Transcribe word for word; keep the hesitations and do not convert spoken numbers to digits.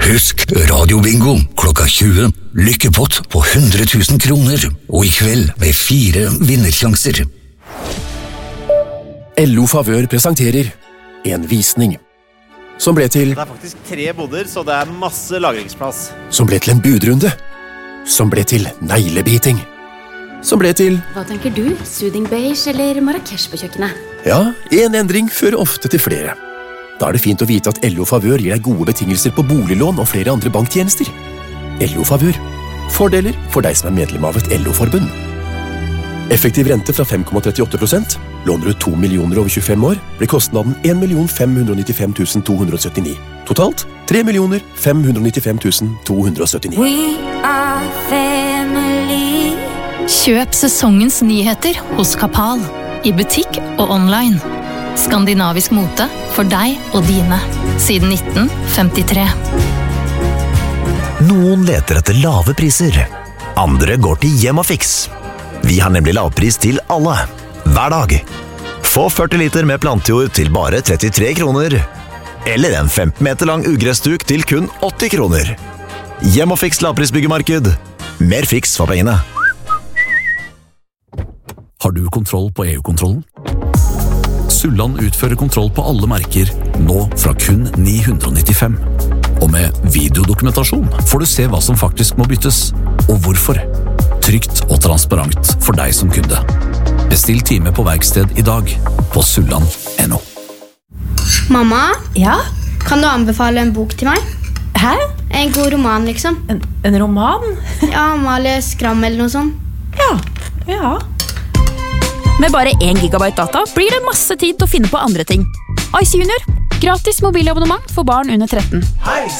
Husk radiobingo klokka tjue. Lykkepott på hundre tusen kroner. Og i kveld med fire vinnersjanser. L O Favør presenterer en visning som ble til Det er faktisk tre boder, så det er masse lagringsplass. Som ble til en budrunde. Som ble til neglebiting. Som ble til Hva tenker du? Soothing beige eller Marrakesh på kjøkkenet? Ja, en endring fører ofte til flere. Da er det fint å vite at L O Favør gir deg gode betingelser på boliglån og flere andre banktjenester. L O Favør. Fordeler for deg som er medlem av et L O-forbund. Effektiv rente fra fem komma trettiåtte prosent. Låner du to millioner over tjuefem år, blir kostnaden en million fem hundre nittifem tusen to hundre syttini. Totalt tre millioner fem hundre nittifem tusen to hundre syttini. We are family. Kjøp sesongens nyheter hos Kapal, i butikk og online. Skandinavisk mote for deg og dine, siden nitten femtitre. Noen leter etter lave priser. Andre går til Hjemmafix. Vi har nemlig lavpris til alle, hver dag. Få førti liter med plantejord til bare trettitre kroner. Eller en femten meter lang ugressduk til kun åtti kroner. Hjemmafix lavprisbyggemarked. Mer fiks for pengene. Har du kontroll på E U-kontrollen? Sulland utfører kontroll på alle merker, nå fra kun ni hundre nittifem. Og med videodokumentasjon får du se hva som faktisk må byttes, og hvorfor. Trygt og transparent for deg som kunde. Bestill time på verksted i dag på sulland punktum no. Mamma? Ja? Kan du anbefale en bok til meg? Hæ? En god roman, liksom. En, en roman? Ja, Amalie Skram eller noe sånt. Ja, ja. Med bare én gigabyte data blir det masse tid til å finne på andre ting. Ice Junior. Gratis mobilabonnement for barn under tretten.